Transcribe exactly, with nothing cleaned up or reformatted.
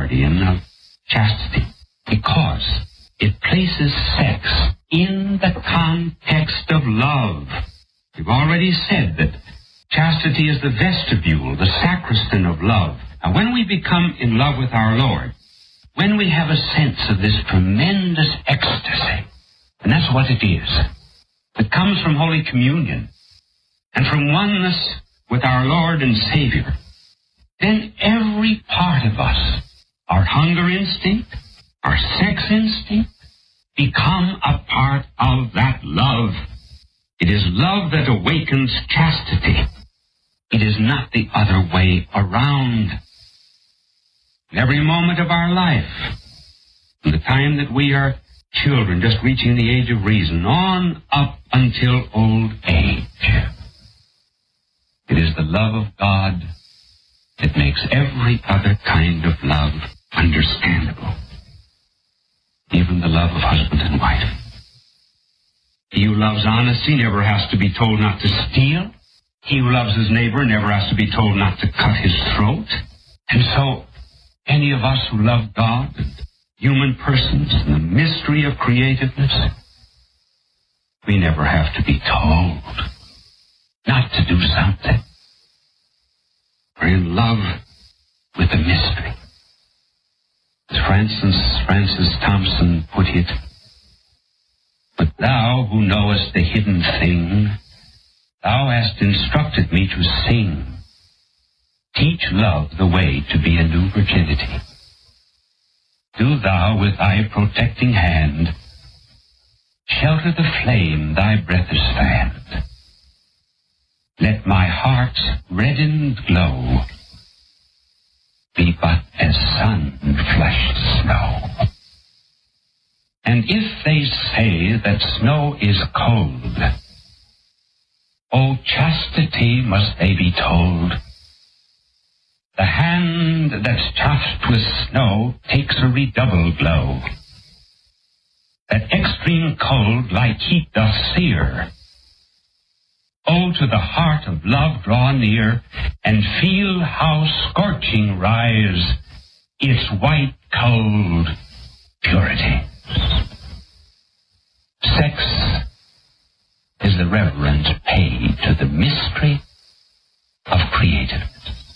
guardian of chastity because it places sex in the context of love. We've already said that chastity is the vestibule, the sacristan of love. And when we become in love with our Lord, when we have a sense of this tremendous ecstasy, and that's what it is, it comes from Holy Communion and from oneness with our Lord and Savior, then every part of us, our hunger instinct, our sex instinct, become a part of that love. It is love that awakens chastity. It is not the other way around. Every moment of our life, from the time that we are children, just reaching the age of reason, on up until old age, it is the love of God that makes every other kind of love understandable, even the love of husband and wife. He who loves honesty never has to be told not to steal. He who loves his neighbor never has to be told not to cut his throat. And so, any of us who love God and human persons and the mystery of creativeness, we never have to be told not to do something. We're in love with the mystery. As Francis, Francis Thompson put it, "But thou who knowest the hidden thing, thou hast instructed me to sing. Teach love the way to be a new virginity. Do thou with thy protecting hand shelter the flame thy breath has fanned. Let my heart's reddened glow be but as sun-flushed snow. And if they say that snow is cold, O chastity must they be told, the hand that's chafed with snow takes a redoubled glow. That extreme cold like heat doth sear. O to the heart of love draw near, and feel how scorching rise its white cold purity." Sex is the reverence paid to the mystery of creativeness.